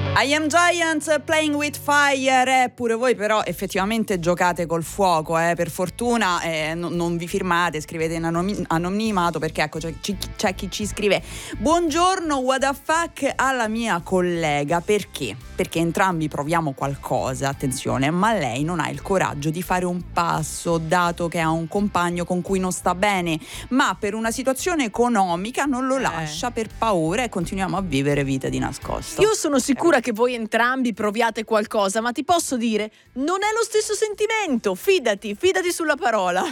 I Am Giants, Playing with Fire. Pure voi però effettivamente giocate col fuoco, per fortuna non vi firmate, scrivete in anonimato, perché ecco c'è chi ci scrive: buongiorno, what the fuck alla mia collega. Perché entrambi proviamo qualcosa, attenzione, ma lei non ha il coraggio di fare un passo, dato che ha un compagno con cui non sta bene, ma per una situazione economica non lo lascia per paura, e continuiamo a vivere vite di nascosto. Io sono sicura che voi entrambi proviate qualcosa, ma ti posso dire, non è lo stesso sentimento. Fidati sulla parola.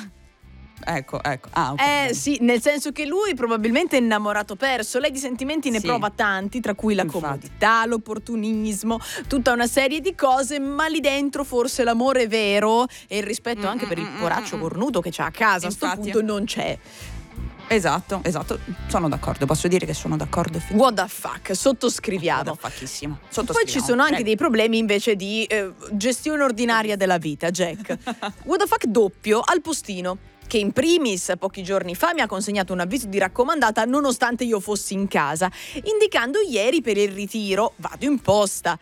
Ecco. Ah, okay. Sì, nel senso che lui probabilmente è innamorato perso, lei di sentimenti ne prova tanti, tra cui la comodità, l'opportunismo, tutta una serie di cose, ma lì dentro forse l'amore vero e il rispetto anche per il poraccio cornuto che c'ha a casa, a sto punto non c'è. Esatto, sono d'accordo, posso dire che sono d'accordo. What the fuck, sottoscriviamo. What the fuckissimo. Poi ci sono anche dei problemi invece di gestione ordinaria della vita, Jack. What the fuck doppio al postino, che in primis pochi giorni fa mi ha consegnato un avviso di raccomandata nonostante io fossi in casa, indicando ieri per il ritiro vado in posta.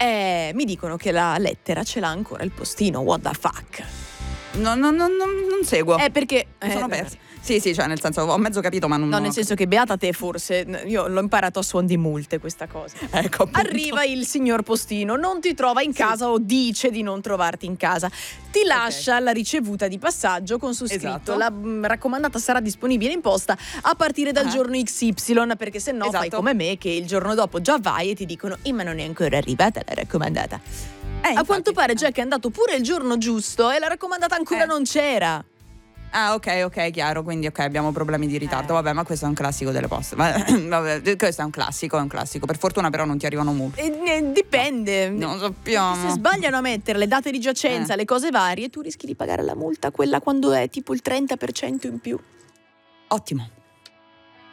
Mi dicono che la lettera ce l'ha ancora il postino. What the fuck? Non seguo. Perché sono persa. Sì, cioè nel senso ho mezzo capito, ma non. No, nel senso che beata te, forse io l'ho imparato a suon di multe questa cosa. Ecco, appunto. Arriva il signor postino, non ti trova in casa o dice di non trovarti in casa. Ti lascia la ricevuta di passaggio con su scritto: la raccomandata sarà disponibile in posta a partire dal giorno XY, perché se no fai come me che il giorno dopo già vai e ti dicono ma non è ancora arrivata la raccomandata. A quanto pare Jack è andato pure il giorno giusto e la raccomandata ancora non c'era. Ah, ok, chiaro, quindi abbiamo problemi di ritardo. Vabbè, ma questo è un classico delle poste. Vabbè, questo è un classico. Per fortuna però non ti arrivano multe. Dipende. Non sappiamo. Se sbagliano a mettere le date di giacenza, le cose varie, tu rischi di pagare la multa, quella quando è tipo il 30% in più. Ottimo.